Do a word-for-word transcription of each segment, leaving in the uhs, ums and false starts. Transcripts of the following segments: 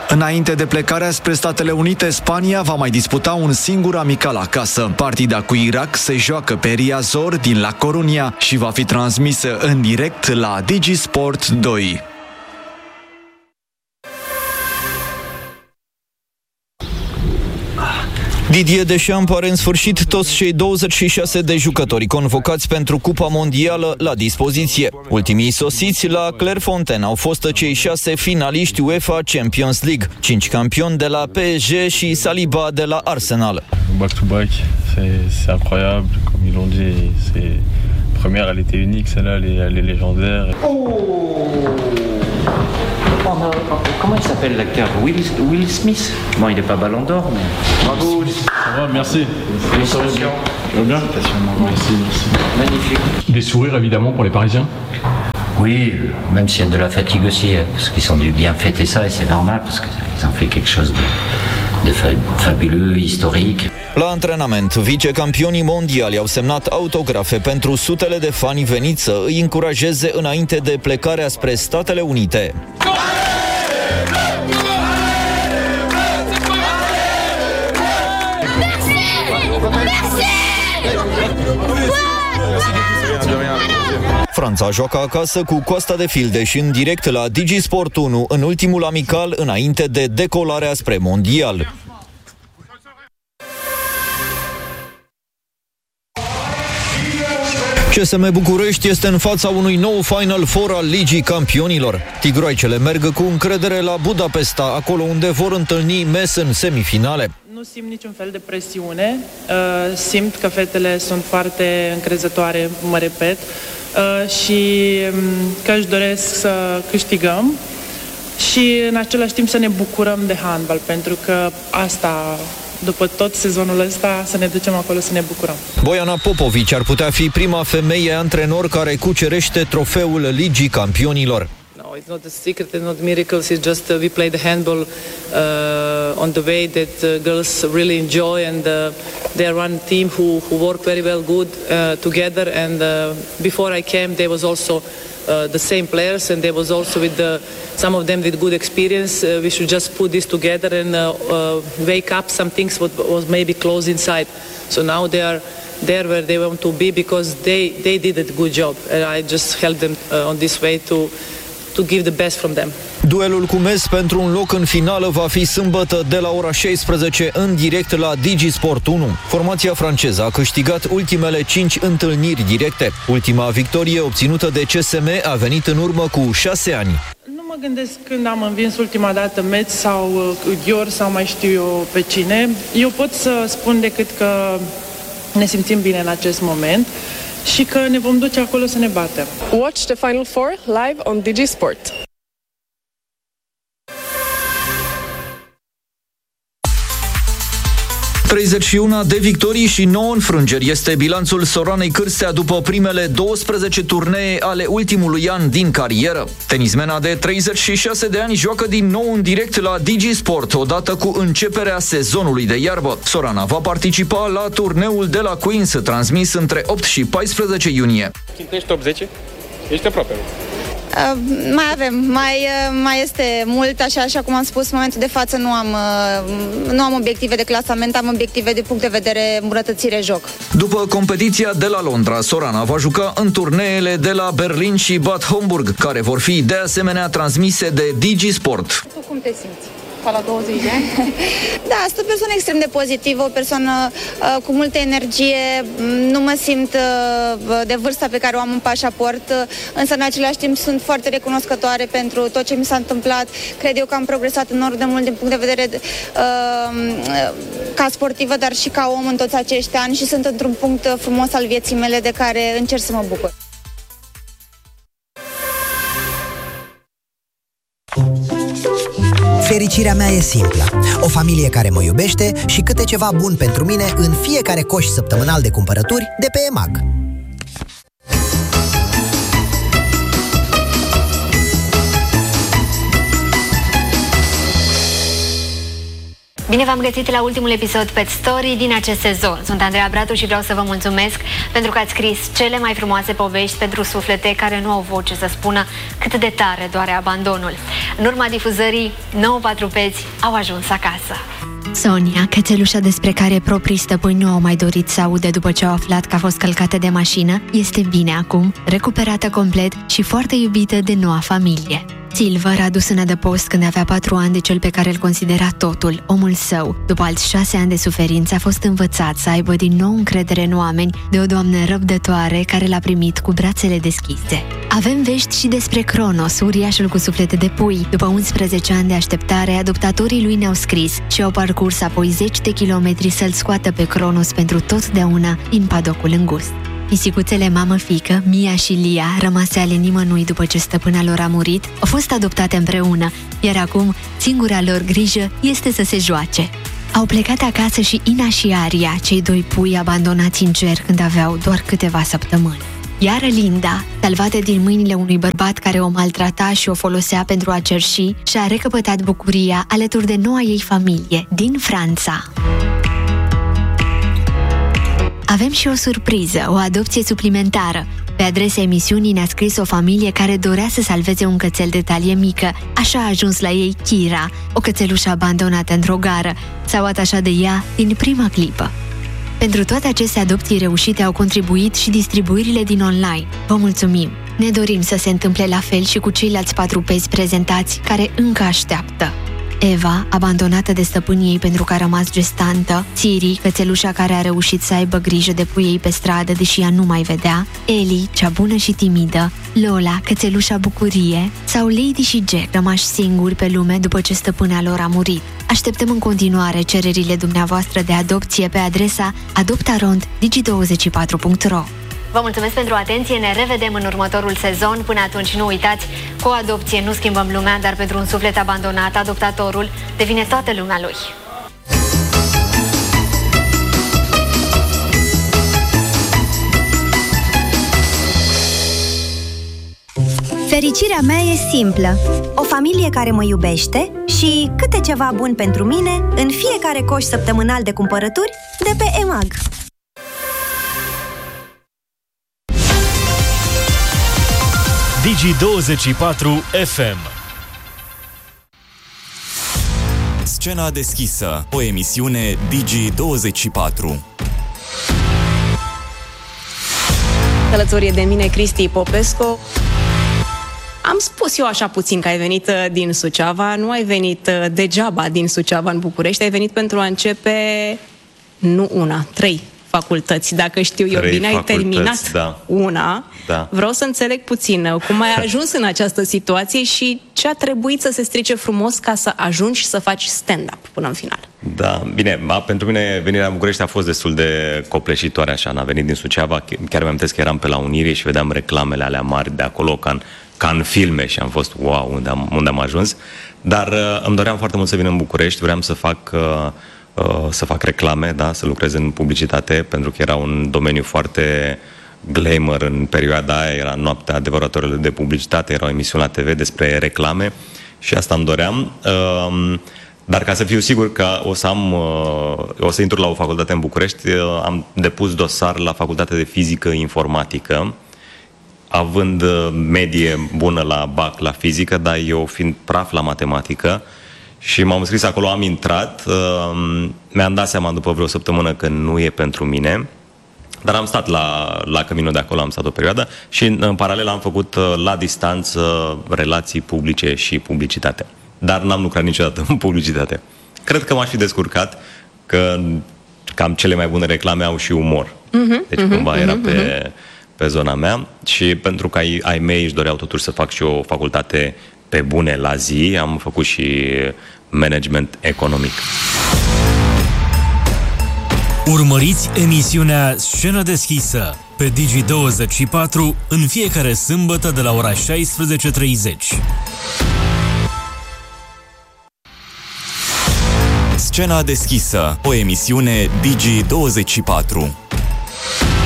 Înainte de plecarea spre Statele Unite, Spania va mai disputa un singur amical acasă. Partida cu Irak se joacă pe Riazor din La Coruña și va fi transmisă în direct la Digi Sport doi. Didier Deschamps are în sfârșit toți cei douăzeci și șase de jucători convocați pentru Cupa Mondială la dispoziție. Ultimii sosiți la Clairefontaine au fost cei șase finaliști UEFA Champions League, cinci campioni de la P S G și Saliba de la Arsenal. Back-to-back, c'est incroyable, comme ils l'ont dit, c'est première, elle était unique, celle-là, elle est, elle est légendaire. Comment il s'appelle l'acteur? Will, Will Smith. Bon, il n'est pas Ballon d'Or, mais... Bravo, ça va, merci. Félicitations. Ça va bien? Merci, merci. Magnifique. Des sourires évidemment pour les Parisiens? Oui, même s'il y a de la fatigue aussi, parce qu'ils ont dû bien fêter ça et c'est normal, parce qu'ils ont fait quelque chose de, de fabuleux, historique. La antrenament, vicecampionii mondiali au semnat autografe pentru sutele de fani veniți să îi încurajeze înainte de plecarea spre Statele Unite. Franța joacă acasă cu Costa de Fildeș în direct la Digi Sport unu în ultimul amical înainte de decolarea spre mondial. C S M București este în fața unui nou Final Four al Ligii Campionilor. Tigroaicele merg cu încredere la Budapesta, acolo unde vor întâlni M E S în semifinale. Nu simt niciun fel de presiune, simt că fetele sunt foarte încrezătoare, mă repet, și că își doresc să câștigăm și în același timp să ne bucurăm de handbal, pentru că asta, după tot sezonul ăsta, să ne ducem acolo să ne bucurăm. Boiana Popovici ar putea fi prima femeie antrenor care cucerește trofeul Ligii Campionilor. No, it's not a secret, it's not miracles, it's just uh, we play the handball uh, on the way that uh, girls really enjoy, and uh, they are one team who, who work very well good uh, together, and uh, before I came there was also uh, the same players, and there was also with the, some of them with good experience. Uh, we should just put this together and uh, uh, wake up some things what was maybe closed inside. So now they are there where they want to be because they, they did a good job, and I just helped them uh, on this way to to give the best from them. Duelul cu M E S pentru un loc în finală va fi sâmbătă de la ora șaisprezece în direct la Digi Sport unu. Formația franceză a câștigat ultimele cinci întâlniri directe. Ultima victorie obținută de C S M a venit în urmă cu șase ani. Nu mă gândesc când am învins ultima dată M E S sau Ghior sau mai știu eu pe cine. Eu pot să spun decât că ne simțim bine în acest moment și că ne vom duce acolo să ne batem. Watch the Final Four live on Digi Sport. treizeci și unu de victorii și nouă înfrângeri este bilanțul Soranei Cârstea după primele douăsprezece turnee ale ultimului an din carieră. Tenismena de treizeci și șase de ani joacă din nou în direct la Digi Sport, odată cu începerea sezonului de iarbă. Sorana va participa la turneul de la Queens, transmis între opt și paisprezece iunie. Ești top zece? Ești aproape. Uh, mai avem, mai, uh, mai este mult, așa, așa cum am spus, în momentul de față nu am, uh, nu am obiective de clasament, am obiective de punct de vedere îmbunătățire joc. După competiția de la Londra, Sorana va juca în turneele de la Berlin și Bad Homburg, care vor fi de asemenea transmise de Digi Sport. Tu cum te simți? Ca la douăzeci de ani? Da, sunt o persoană extrem de pozitivă, o persoană uh, cu multă energie, nu mă simt uh, de vârsta pe care o am în pașaport, uh, însă în același timp sunt foarte recunoscătoare pentru tot ce mi s-a întâmplat. Cred eu că am progresat enorm de mult din punct de vedere uh, ca sportivă, dar și ca om în toți acești ani și sunt într-un punct frumos al vieții mele de care încerc să mă bucur. Fericirea mea e simplă. O familie care mă iubește și câte ceva bun pentru mine în fiecare coș săptămânal de cumpărături de pe E M A G. Bine v-am găsit la ultimul episod Pet Story din acest sezon. Sunt Andreea Bratu și vreau să vă mulțumesc pentru că ați scris cele mai frumoase povești pentru suflete care nu au voce să spună cât de tare doare abandonul. În urma difuzării, nouă patrupeți au ajuns acasă. Sonia, cățelușa despre care proprii stăpâni nu au mai dorit să audă după ce au aflat că a fost călcată de mașină, este bine acum, recuperată complet și foarte iubită de noua familie. Silver a dus în adăpost când avea patru ani de cel pe care îl considera totul, omul său. După alți șase ani de suferință, a fost învățat să aibă din nou încredere în oameni de o doamnă răbdătoare care l-a primit cu brațele deschise. Avem vești și despre Cronos, uriașul cu suflete de pui. După unsprezece ani de așteptare, adoptatorii lui ne-au scris și au parcurs apoi zeci de kilometri să-l scoată pe Cronos pentru totdeauna din padocul îngust. Pisicuțele mamă-fică, Mia și Lia, rămase ale nimănui după ce stăpâna lor a murit, au fost adoptate împreună, iar acum singura lor grijă este să se joace. Au plecat acasă și Ina și Aria, cei doi pui abandonați în cer când aveau doar câteva săptămâni. Iar Linda, salvată din mâinile unui bărbat care o maltrata și o folosea pentru a cerși, și-a recăpătat bucuria alături de noua ei familie, din Franța. Avem și o surpriză, o adopție suplimentară. Pe adresa emisiunii ne-a scris o familie care dorea să salveze un cățel de talie mică. Așa a ajuns la ei Kira, o cățelușă abandonată într-o gară. S-au atașat de ea din prima clipă. Pentru toate aceste adopții reușite au contribuit și distribuirile din online. Vă mulțumim! Ne dorim să se întâmple la fel și cu ceilalți patrupezi prezentați care încă așteaptă. Eva, abandonată de stăpânii ei pentru că a rămas gestantă, Siri, cățelușa care a reușit să aibă grijă de puii ei pe stradă deși ea nu mai vedea, Eli, cea bună și timidă, Lola, cățelușa bucurie, sau Lady și Jack, rămași singuri pe lume după ce stăpâna lor a murit. Așteptăm în continuare cererile dumneavoastră de adopție pe adresa adoptarond digi douăzeci și patru punct ro. Vă mulțumesc pentru atenție, ne revedem în următorul sezon. Până atunci nu uitați, cu o adopție nu schimbăm lumea, dar pentru un suflet abandonat, adoptatorul devine toată lumea lui. Fericirea mea e simplă. O familie care mă iubește și câte ceva bun pentru mine în fiecare coș săptămânal de cumpărături de pe E M A G. Digi douăzeci și patru F M. Scena deschisă, o emisiune Digi douăzeci și patru. Alături de mine Cristi Popescu. Am spus eu așa puțin că ai venit din Suceava, nu ai venit degeaba din Suceava în București, ai venit pentru a începe nu una, trei facultăți, dacă știu eu bine, ai terminat da. una. Da. Vreau să înțeleg puțin cum ai ajuns în această situație și ce a trebuit să se strice frumos ca să ajungi să faci stand-up până în final. Da, bine, a, pentru mine venirea în București a fost destul de copleșitoare așa, n-a venit din Suceava, chiar mi-am amintesc că eram pe la Unirii și vedeam reclamele alea mari de acolo ca în, ca în filme și am fost wow, unde am, unde am ajuns, dar uh, îmi doream foarte mult să vin în București, vreau să fac uh, să fac reclame, da, să lucrez în publicitate, pentru că era un domeniu foarte glamour în perioada aia, era noaptea adevăratorilor de publicitate, era o emisiune la T V despre reclame și asta îmi doream. Dar ca să fiu sigur că o să am, o să intru la o facultate în București, am depus dosar la Facultatea de Fizică Informatică, având medie bună la bac la fizică, dar eu fiind praf la matematică, și m-am înscris acolo, am intrat, uh, mi-am dat seama după vreo săptămână că nu e pentru mine, dar am stat la, la căminul de acolo, am stat o perioadă și în, în paralel am făcut uh, la distanță relații publice și publicitate. Dar n-am lucrat niciodată în publicitate. Cred că m-aș fi descurcat, că cam cele mai bune reclame au și umor. Uh-huh, deci uh-huh, cumva uh-huh, era pe, uh-huh. pe zona mea și pentru că ai, ai mei își doreau totuși să fac și o facultate pe bune la zi, am făcut și management economic. Urmăriți emisiunea Scenă deschisă pe Digi douăzeci și patru în fiecare sâmbătă de la ora șaisprezece treizeci. Scena deschisă, o emisiune Digi douăzeci și patru.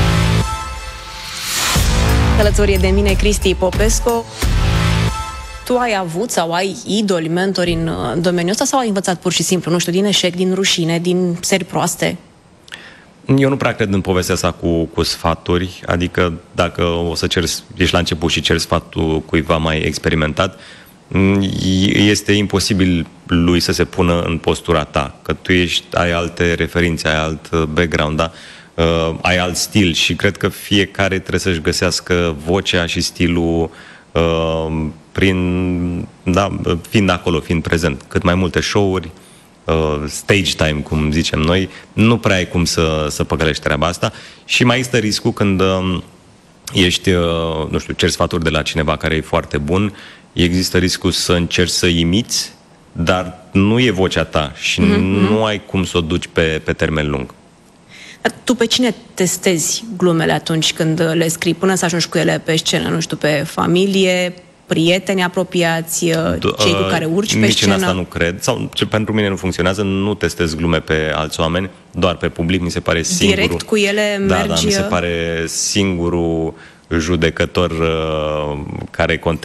Alături de mine Cristi Popescu. Tu ai avut sau ai idoli, mentori în domeniul ăsta sau ai învățat pur și simplu, nu știu, din eșec, din rușine, din serii proaste? Eu nu prea cred în povestea asta cu, cu sfaturi, adică dacă o să ceri, ești la început și ceri sfatul cuiva mai experimentat, este imposibil lui să se pună în postura ta, că tu ești, ai alte referințe, ai alt background, da? Uh, ai alt stil și cred că fiecare trebuie să-și găsească vocea și stilul uh, prin, da, fiind acolo, fiind prezent. Cât mai multe show-uri, uh, stage time, cum zicem noi, nu prea ai cum să, să păcălești treaba asta și mai este riscul când uh, ești, uh, nu știu, ceri sfaturi de la cineva care e foarte bun, există riscul să încerci să imiți, dar nu e vocea ta și mm-hmm. nu ai cum să o duci pe, pe termen lung. Tu pe cine testezi glumele atunci când le scrii, până să ajungi cu ele pe scenă? Nu știu, pe familie, prieteni apropiați, cei cu care urci pe Nici scenă? Nici în asta nu cred. Sau ce pentru mine nu funcționează, nu testez glume pe alți oameni, doar pe public. Mi se pare singurul... Direct cu ele mergi... Da, da, mi se pare singurul judecător uh, care contează